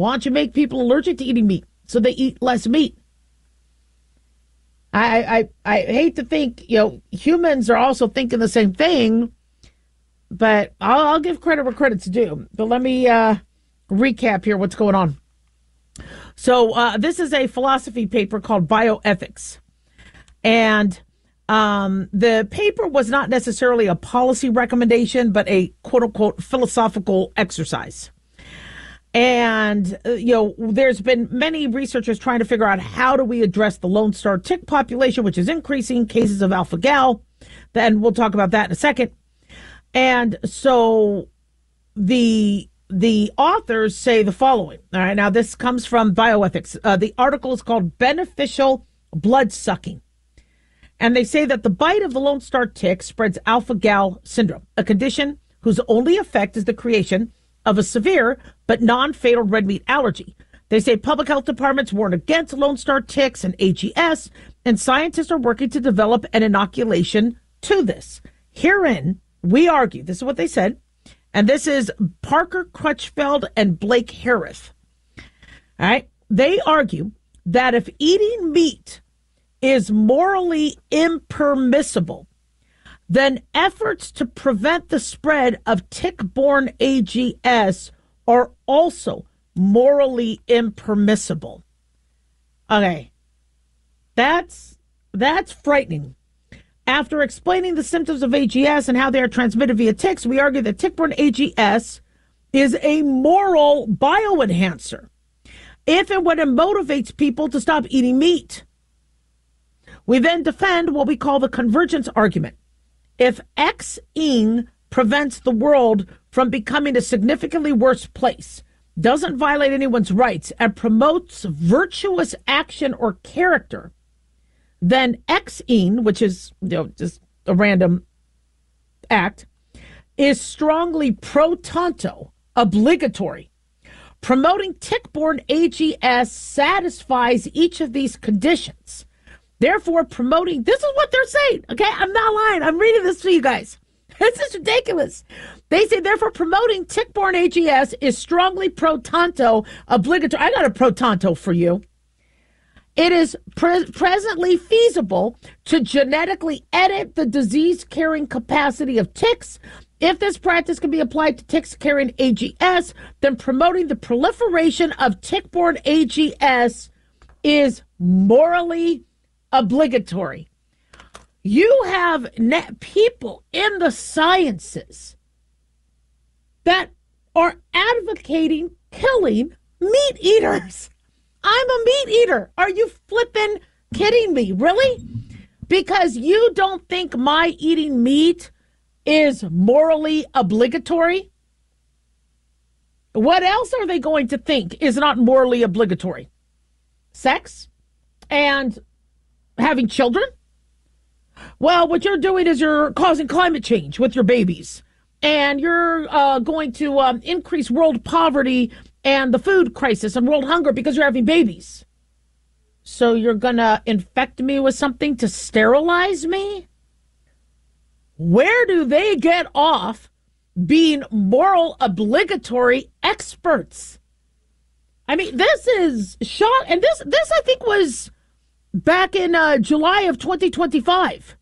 Why don't you make people allergic to eating meat so they eat less meat? I hate to think, humans are also thinking the same thing, but I'll give credit where credit's due. But let me recap here what's going on. So this is a philosophy paper called Bioethics. And the paper was not necessarily a policy recommendation, but a quote unquote philosophical exercise. And, there's been many researchers trying to figure out how do we address the Lone Star tick population, which is increasing, cases of alpha-gal. Then we'll talk about that in a second. And so the authors say the following. All right, now this comes from Bioethics. The article is called Beneficial Blood Sucking. And they say that the bite of the Lone Star tick spreads alpha-gal syndrome, a condition whose only effect is the creation of a severe but non-fatal red meat allergy. They say public health departments warn against Lone Star ticks and AGS, and scientists are working to develop an inoculation to this. Herein, we argue, this is what they said, and this is Parker Crutchfield and Blake Harris. All right, they argue that if eating meat is morally impermissible, then efforts to prevent the spread of tick-borne AGS are also morally impermissible. Okay, that's frightening. After explaining the symptoms of AGS and how they are transmitted via ticks, we argue that tick-borne AGS is a moral bioenhancer if and when it motivates people to stop eating meat. We then defend what we call the convergence argument. If X-ing prevents the world from becoming a significantly worse place, doesn't violate anyone's rights, and promotes virtuous action or character, then X-ing, which is just a random act, is strongly pro tanto obligatory. Promoting tick-borne AGS satisfies each of these conditions. Therefore, promoting, this is what they're saying, okay? I'm not lying. I'm reading this to you guys. This is ridiculous. They say, therefore, promoting tick-borne AGS is strongly pro tanto obligatory. I got a pro tanto for you. It is presently feasible to genetically edit the disease-carrying capacity of ticks. If this practice can be applied to ticks carrying AGS, then promoting the proliferation of tick-borne AGS is morally obligatory. You have people in the sciences that are advocating killing meat eaters. I'm a meat eater. Are you flipping kidding me? Really? Because you don't think my eating meat is morally obligatory? What else are they going to think is not morally obligatory? Sex and having children? Well, what you're doing is you're causing climate change with your babies, and you're going to increase world poverty and the food crisis and world hunger because you're having babies. So you're going to infect me with something to sterilize me? Where do they get off being moral obligatory experts? I mean, this is shot, and this I think was back in July of 2025.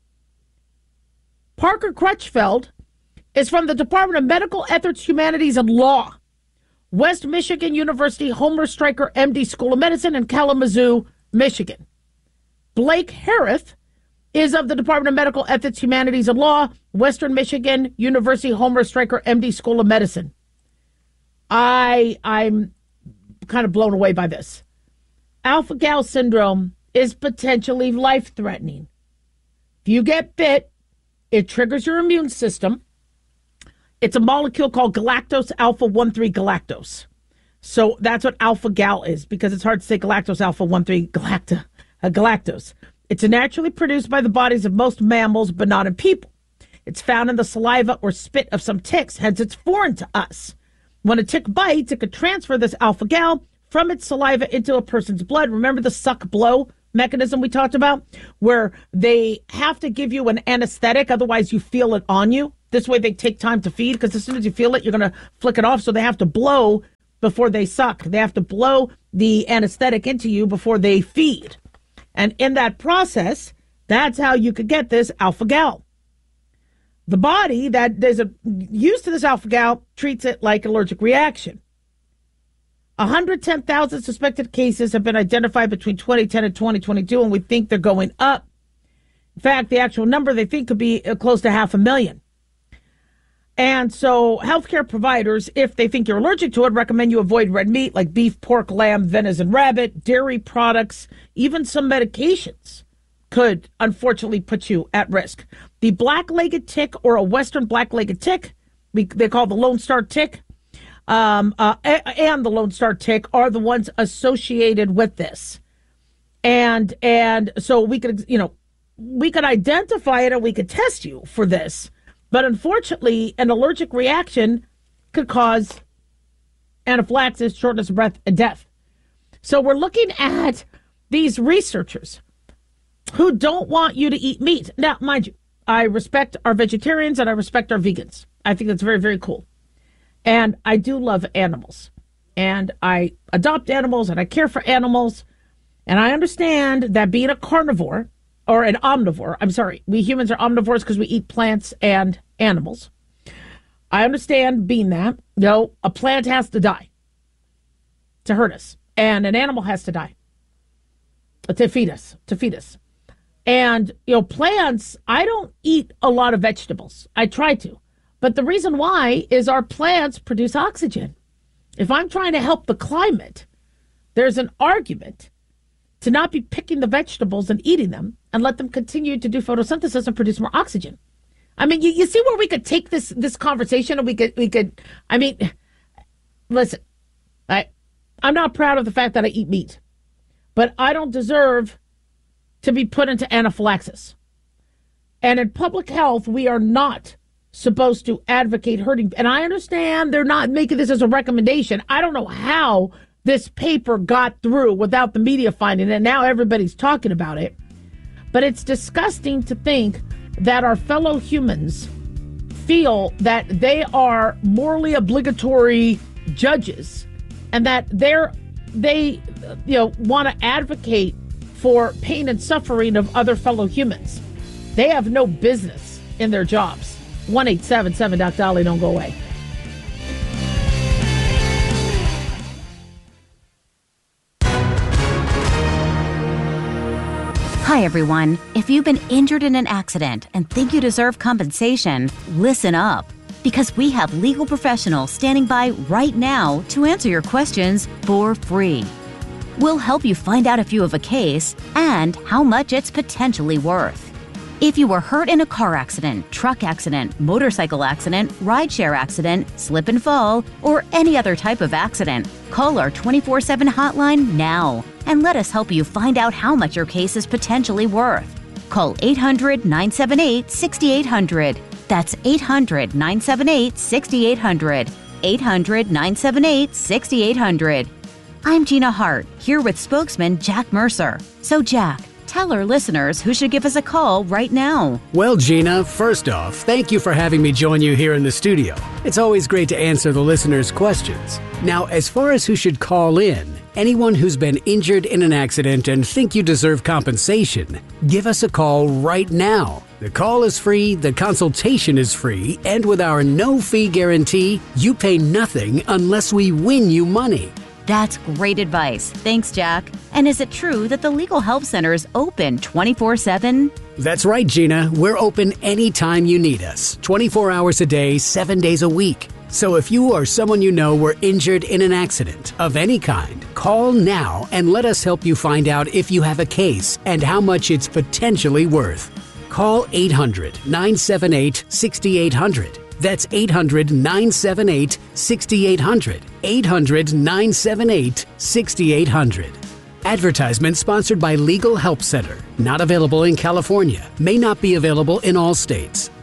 Parker Crutchfield is from the Department of Medical Ethics, Humanities, and Law, West Michigan University Homer Stryker MD School of Medicine in Kalamazoo, Michigan. Blake Harris is of the Department of Medical Ethics, Humanities, and Law, Western Michigan University Homer Stryker MD School of Medicine. I'm kind of blown away by this. Alpha-gal syndrome is potentially life-threatening. If you get bit, it triggers your immune system. It's a molecule called galactose alpha-1,3 galactose. So that's what alpha-gal is, because it's hard to say galactose alpha-1,3 galactose. It's naturally produced by the bodies of most mammals, but not in people. It's found in the saliva or spit of some ticks, hence it's foreign to us. When a tick bites, it could transfer this alpha-gal from its saliva into a person's blood. Remember the suck-blow mechanism we talked about, where they have to give you an anesthetic, otherwise you feel it on you. This way they take time to feed, because as soon as you feel it, you're going to flick it off, so they have to blow before they suck. They have to blow the anesthetic into you before they feed. And in that process, that's how you could get this alpha-gal. The body that is used to this alpha-gal treats it like an allergic reaction. 110,000 suspected cases have been identified between 2010 and 2022, and we think they're going up. In fact, the actual number they think could be close to 500,000. And so healthcare providers, if they think you're allergic to it, recommend you avoid red meat like beef, pork, lamb, venison, rabbit, dairy products, even some medications could unfortunately put you at risk. The black-legged tick, or a western black-legged tick, they call the Lone Star tick, and the Lone Star tick are the ones associated with this. And so we could identify it and we could test you for this. But unfortunately, an allergic reaction could cause anaphylaxis, shortness of breath, and death. So we're looking at these researchers who don't want you to eat meat. Now, mind you, I respect our vegetarians and I respect our vegans. I think that's very, very cool. And I do love animals. And I adopt animals and I care for animals. And I understand that being a carnivore, or an omnivore, I'm sorry, we humans are omnivores because we eat plants and animals. I understand being that. A plant has to die to hurt us. And an animal has to die to feed us. And, plants, I don't eat a lot of vegetables. I try to. But the reason why is our plants produce oxygen. If I'm trying to help the climate, there's an argument to not be picking the vegetables and eating them and let them continue to do photosynthesis and produce more oxygen. I mean, you see where we could take this conversation, and we could, I mean, listen, I'm not proud of the fact that I eat meat, but I don't deserve to be put into anaphylaxis. And in public health, we are not supposed to advocate hurting. And I understand they're not making this as a recommendation. I don't know how this paper got through without the media finding it, and now everybody's talking about it. But it's disgusting to think that our fellow humans feel that they are morally obligatory judges and that they want to advocate for pain and suffering of other fellow humans. They have no business in their jobs. 1-877-Doc-Dolly, don't go away. Hi, everyone. If you've been injured in an accident and think you deserve compensation, listen up. Because we have legal professionals standing by right now to answer your questions for free. We'll help you find out if you have a case and how much it's potentially worth. If you were hurt in a car accident, truck accident, motorcycle accident, rideshare accident, slip and fall, or any other type of accident, call our 24/7 hotline now and let us help you find out how much your case is potentially worth. Call 800-978-6800. That's 800-978-6800. 800-978-6800. I'm Gina Hart, here with spokesman Jack Mercer. So Jack, tell our listeners who should give us a call right now. Well, Gina, first off, thank you for having me join you here in the studio. It's always great to answer the listeners' questions. Now, as far as who should call in, anyone who's been injured in an accident and think you deserve compensation, give us a call right now. The call is free, the consultation is free, and with our no-fee guarantee, you pay nothing unless we win you money. That's great advice. Thanks, Jack. And is it true that the Legal Help Center is open 24/7? That's right, Gina. We're open anytime you need us, 24 hours a day, 7 days a week. So if you or someone you know were injured in an accident of any kind, call now and let us help you find out if you have a case and how much it's potentially worth. Call 800-978-6800. That's 800-978-6800. 800-978-6800. Advertisement sponsored by Legal Help Center. Not available in California. May not be available in all states.